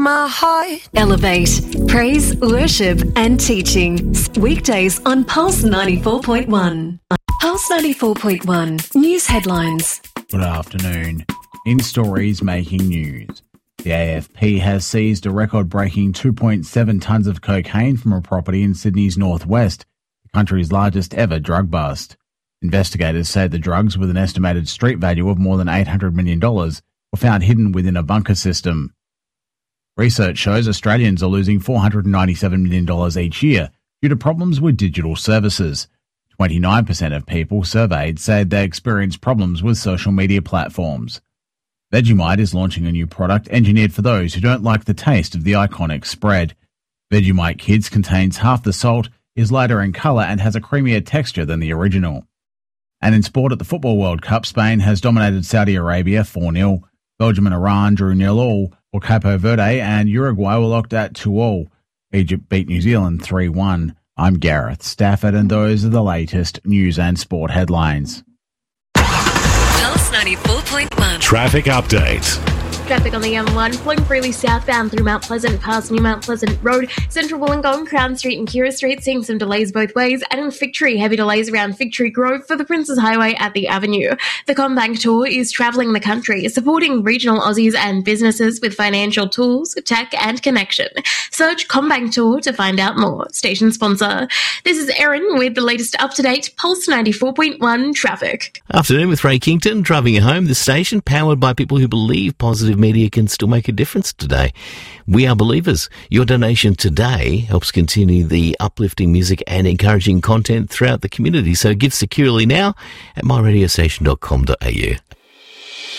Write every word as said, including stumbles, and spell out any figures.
My heart. Elevate, praise, worship and teaching. Weekdays on Pulse ninety-four point one. Pulse ninety-four point one. News headlines. Good afternoon. In stories making news. The A F P has seized a record-breaking two point seven tonnes of cocaine from a property in Sydney's northwest, the country's largest ever drug bust. Investigators say the drugs, with an estimated street value of more than eight hundred million dollars, were found hidden within a bunker system. Research shows Australians are losing four hundred ninety-seven million dollars each year due to problems with digital services. twenty-nine percent of people surveyed said they experience problems with social media platforms. Vegemite is launching a new product engineered for those who don't like the taste of the iconic spread. Vegemite Kids contains half the salt, is lighter in colour and has a creamier texture than the original. And in sport at the Football World Cup, Spain has dominated Saudi Arabia four nil. Belgium and Iran drew nil all, while Cape Verde and Uruguay were locked at two all. Egypt beat New Zealand three one. I'm Gareth Stafford, and those are the latest news and sport headlines. Pulse ninety-four point one. Traffic update. Traffic on the M one flowing freely southbound through Mount Pleasant past New Mount Pleasant Road, Central Wollongong, Crown Street and Kira Street, seeing some delays both ways, and in Fig Tree, heavy delays around Fig Tree Grove for the Princes Highway at the Avenue. The CommBank Tour is travelling the country, supporting regional Aussies and businesses with financial tools, tech and connection. Search CommBank Tour to find out more. Station sponsor. This is Erin with the latest up-to-date Pulse ninety-four point one traffic. Afternoon with Ray Kington, driving you home. The station powered by people who believe positive media can still make a difference today. We are believers. Your donation today helps continue the uplifting music and encouraging content throughout the community. So give securely now at my radio station dot com dot a u.